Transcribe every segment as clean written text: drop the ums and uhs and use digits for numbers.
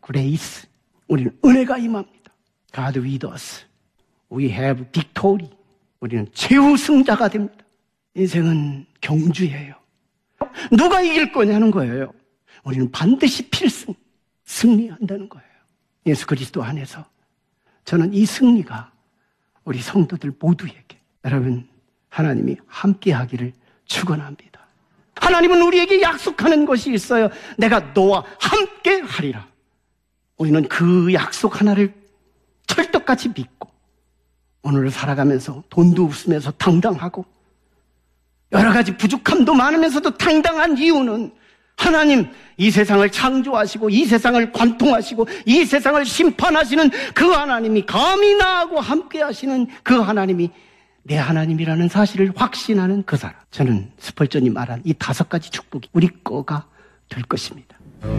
grace. 우리는 은혜가 임합니다. God with us. We have victory. 우리는 최우승자가 됩니다. 인생은 경주예요. 누가 이길 거냐는 거예요. 우리는 반드시 필승, 승리한다는 거예요. 예수 그리스도 안에서 저는 이 승리가 우리 성도들 모두에게, 여러분, 하나님이 함께하기를 축원합니다. 하나님은 우리에게 약속하는 것이 있어요. 내가 너와 함께하리라. 우리는 그 약속 하나를 철떡같이 믿고 오늘을 살아가면서 돈도 없으면서 당당하고 여러 가지 부족함도 많으면서도 당당한 이유는 하나님, 이 세상을 창조하시고 이 세상을 관통하시고 이 세상을 심판하시는 그 하나님이, 감히 나하고 함께 하시는 그 하나님이 내 하나님이라는 사실을 확신하는 그 사람. 저는 스펄전이 말한 이 5가지 축복이 우리 거가 될 것입니다.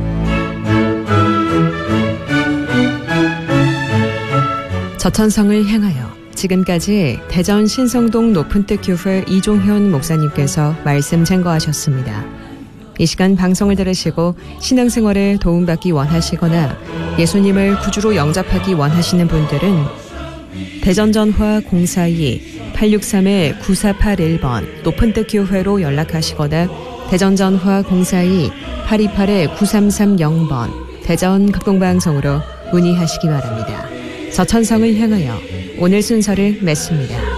저천성을 향하여. 지금까지 대전 신성동 높은뜻 교회 이종현 목사님께서 말씀 증거하셨습니다. 이 시간 방송을 들으시고 신앙생활에 도움받기 원하시거나 예수님을 구주로 영접하기 원하시는 분들은 대전전화 042-863-9481번 높은뜻 교회로 연락하시거나 대전전화 042-828-9330번 대전 극동방송으로 문의하시기 바랍니다. 저천성을 향하여 오늘 순서를 맺습니다.